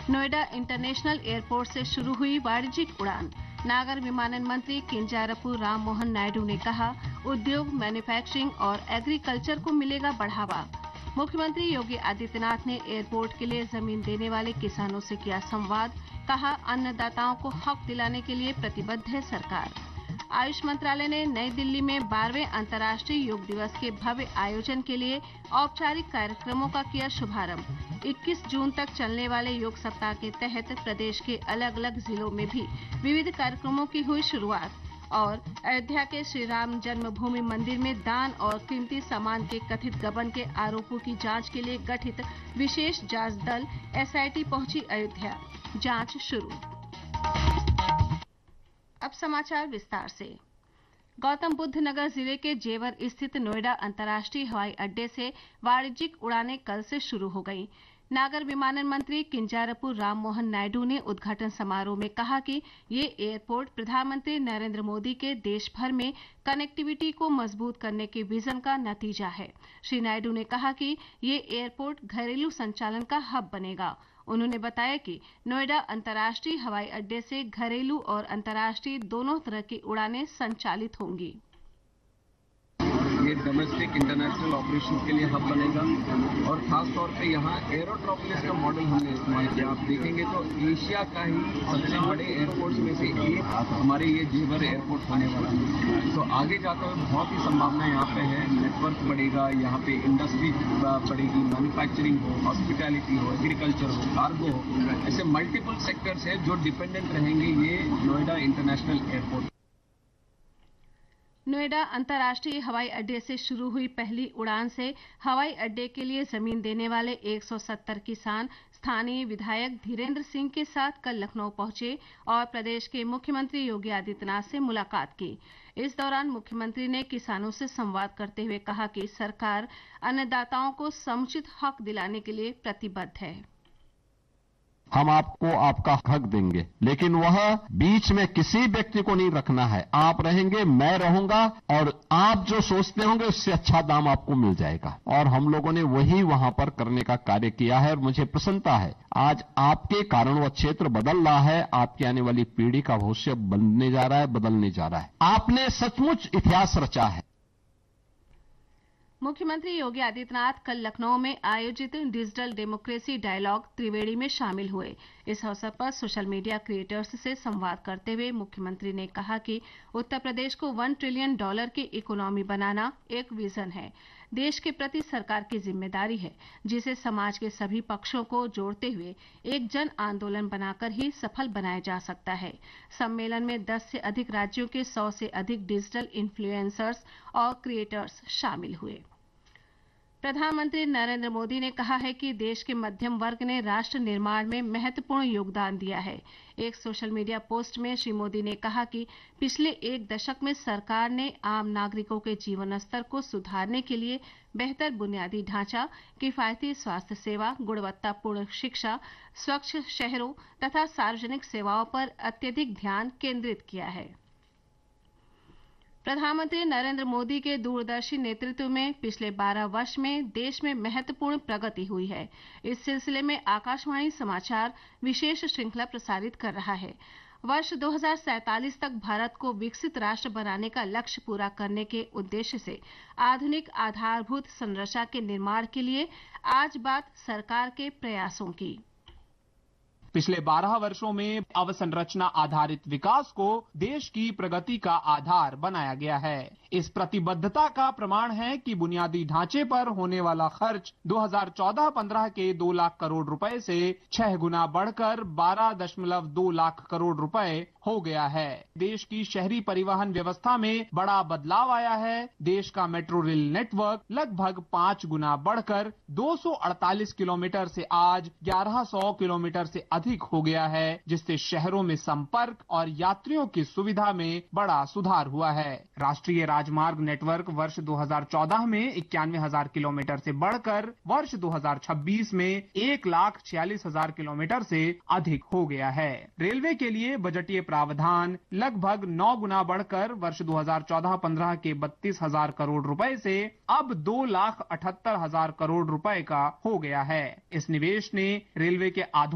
Noida international airport से शुरू हुई वाणिज्यिक उड़ान। नागर विमानन मंत्री किंजारपु राम मोहन नायडू ने कहा, उद्योग, मैन्युफैक्चरिंग और एग्रीकल्चर को मिलेगा बढ़ावा। मुख्यमंत्री योगी आदित्यनाथ ने एयरपोर्ट के लिए जमीन देने वाले किसानों से किया संवाद। कहा, अन्नदाताओं को हक दिलाने के लिए प्रतिबद्ध है सरकार। आयुष मंत्रालय ने नई दिल्ली में 12वें अंतर्राष्ट्रीय योग दिवस के भव्य आयोजन के लिए औपचारिक कार्यक्रमों का किया शुभारंभ। 21 जून तक चलने वाले योग सप्ताह के तहत प्रदेश के अलग अलग जिलों में भी विविध कार्यक्रमों की हुई शुरुआत। और अयोध्या के श्री राम जन्मभूमि मंदिर में दान और कीमती सामान के कथित गबन के आरोपों की जांच के लिए गठित विशेष जांच दल एसआईटी पहुंची अयोध्या। जांच शुरू। अब समाचार विस्तार से। गौतम बुद्ध नगर जिले के जेवर स्थित नोएडा अंतर्राष्ट्रीय हवाई अड्डे से वाणिज्यिक उड़ानें कल से शुरू हो गईं। नागर विमानन मंत्री किंजारपु राम मोहन नायडू ने उद्घाटन समारोह में कहा कि ये एयरपोर्ट प्रधानमंत्री नरेंद्र मोदी के देश भर में कनेक्टिविटी को मजबूत करने के विजन का नतीजा है। श्री नायडू ने कहा कि ये एयरपोर्ट घरेलू संचालन का हब बनेगा। उन्होंने बताया कि नोएडा अंतर्राष्ट्रीय हवाई अड्डे से घरेलू और अंतर्राष्ट्रीय दोनों तरह की उड़ानें संचालित होंगी। ये डोमेस्टिक इंटरनेशनल ऑपरेशन के लिए हब बनेगा और खास तौर पे यहाँ एरोट्रोपोलिस का मॉडल हमने इस्तेमाल किया। आप देखेंगे तो एशिया का ही सबसे बड़े एयरपोर्ट्स में से एक हमारे ये जेवर एयरपोर्ट होने वाला है। तो आगे जाकर बहुत ही संभावना यहाँ पे है। नेटवर्क बढ़ेगा, यहाँ पे इंडस्ट्री बढ़ेगी, मैन्युफैक्चरिंग हो, हॉस्पिटैलिटी हो, एग्रीकल्चर हो, कार्गो हो, ऐसे मल्टीपल सेक्टर्स है जो डिपेंडेंट रहेंगे ये नोएडा इंटरनेशनल एयरपोर्ट। नोएडा अंतर्राष्ट्रीय हवाई अड्डे से शुरू हुई पहली उड़ान से हवाई अड्डे के लिए जमीन देने वाले 170 किसान स्थानीय विधायक धीरेन्द्र सिंह के साथ कल लखनऊ पहुंचे और प्रदेश के मुख्यमंत्री योगी आदित्यनाथ से मुलाकात की। इस दौरान मुख्यमंत्री ने किसानों से संवाद करते हुए कहा कि सरकार अन्नदाताओं को समुचित हक दिलाने के लिए प्रतिबद्ध है। हम आपको आपका हक देंगे, लेकिन वह बीच में किसी व्यक्ति को नहीं रखना है। आप रहेंगे, मैं रहूंगा और आप जो सोचते होंगे उससे अच्छा दाम आपको मिल जाएगा। और हम लोगों ने वही वहां पर करने का कार्य किया है और मुझे प्रसन्नता है। आज आपके कारण वह क्षेत्र बदल रहा है। आपकी आने वाली पीढ़ी का भविष्य बनने जा रहा है, बदलने जा रहा है। आपने सचमुच इतिहास रचा है। मुख्यमंत्री योगी आदित्यनाथ कल लखनऊ में आयोजित डिजिटल डेमोक्रेसी डायलॉग त्रिवेणी में शामिल हुए। इस अवसर पर सोशल मीडिया क्रिएटर्स से संवाद करते हुए मुख्यमंत्री ने कहा कि उत्तर प्रदेश को $1 ट्रिलियन की इकोनॉमी बनाना एक विजन है। देश के प्रति सरकार की जिम्मेदारी है, जिसे समाज के सभी पक्षों को जोड़ते हुए एक जन आंदोलन बनाकर ही सफल बनाया जा सकता है। सम्मेलन में 10 से अधिक राज्यों के 100 से अधिक डिजिटल इन्फ्लुएंसर्स और क्रिएटर्स शामिल हुए। प्रधानमंत्री नरेंद्र मोदी ने कहा है कि देश के मध्यम वर्ग ने राष्ट्र निर्माण में महत्वपूर्ण योगदान दिया है। एक सोशल मीडिया पोस्ट में श्री मोदी ने कहा कि पिछले एक दशक में सरकार ने आम नागरिकों के जीवन स्तर को सुधारने के लिए बेहतर बुनियादी ढांचा, किफायती स्वास्थ्य सेवा, गुणवत्तापूर्ण शिक्षा, स्वच्छ शहरों तथा सार्वजनिक सेवाओं पर अत्यधिक ध्यान केंद्रित किया है। प्रधानमंत्री नरेंद्र मोदी के दूरदर्शी नेतृत्व में पिछले 12 वर्ष में देश में महत्वपूर्ण प्रगति हुई है। इस सिलसिले में आकाशवाणी समाचार विशेष श्रृंखला प्रसारित कर रहा है। वर्ष 2047 तक भारत को विकसित राष्ट्र बनाने का लक्ष्य पूरा करने के उद्देश्य से आधुनिक आधारभूत संरचना के निर्माण के लिए आज बात सरकार के प्रयासों की। पिछले 12 वर्षों में अवसंरचना आधारित विकास को देश की प्रगति का आधार बनाया गया है। इस प्रतिबद्धता का प्रमाण है कि बुनियादी ढांचे पर होने वाला खर्च 2014-15 के 2 लाख करोड़ रुपए से 6 गुना बढ़कर 12.2 लाख करोड़ रुपए हो गया है। देश की शहरी परिवहन व्यवस्था में बड़ा बदलाव आया है। देश का मेट्रो रेल नेटवर्क लगभग 5 गुना बढ़कर 248 किलोमीटर से आज 1100 किलोमीटर से अधिक हो गया है, जिससे शहरों में संपर्क और यात्रियों की सुविधा में बड़ा सुधार हुआ है। राष्ट्रीय राजमार्ग नेटवर्क वर्ष 2014 में 91,000 किलोमीटर से बढ़कर वर्ष 2026 में 1,46,000 किलोमीटर से अधिक हो गया है। रेलवे के लिए बजटीय प्रावधान लगभग 9 गुना बढ़कर वर्ष 2014-15 के 32,000 करोड़ रुपए से अब 2,78,000 करोड़ रुपए का हो गया है। इस निवेश ने रेलवे के आधुनिक